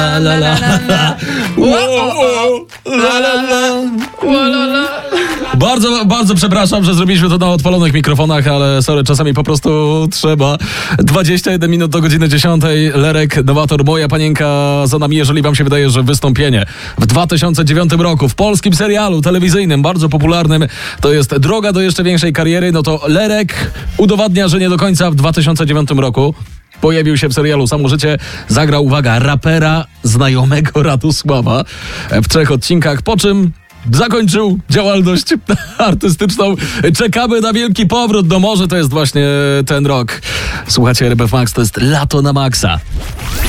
Bardzo przepraszam, że zrobiliśmy to na odpalonych mikrofonach, ale sorry, czasami po prostu trzeba. 21 minut do godziny 10. Lerek, Nowator, Moja panienka za nami. Jeżeli wam się wydaje, że wystąpienie w 2009 roku w polskim serialu telewizyjnym, bardzo popularnym, to jest droga do jeszcze większej kariery, no to Lerek udowadnia, że nie do końca w 2009 roku. Pojawił się w serialu Samo Życie, zagrał, uwaga, rapera znajomego Radosława w 3 odcinkach, po czym zakończył działalność artystyczną. Czekamy na wielki powrót, no może to jest właśnie ten rok. Słuchajcie, RMF Max, to jest lato na maksa.